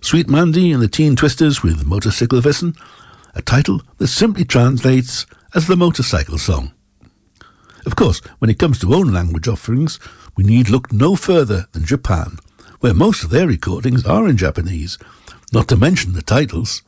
Sweet Mandy and the Teen Twisters with Motorcycle Wissen, a title that simply translates as the motorcycle song. Of course, when it comes to own language offerings, we need look no further than Japan, where most of their recordings are in Japanese, not to mention the titles.